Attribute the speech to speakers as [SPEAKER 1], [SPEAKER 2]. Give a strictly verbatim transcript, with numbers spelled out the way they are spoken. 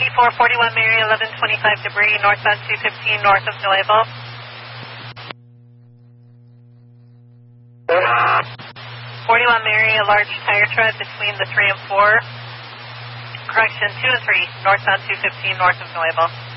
[SPEAKER 1] four forty-one Mary, eleven twenty-five debris, northbound two fifteen, north of Nuevo. forty-one Mary, a large tire tread between the three and four. Correction, two and three, northbound two fifteen, north of Nuevo.